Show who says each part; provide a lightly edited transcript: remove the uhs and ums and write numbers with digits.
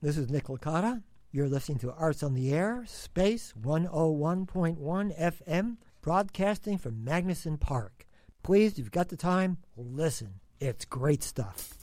Speaker 1: This is Nick Licata. You're listening to Arts on the Air, Space 101.1 FM, broadcasting from Magnuson Park. Please, if you've got the time, listen. It's great stuff.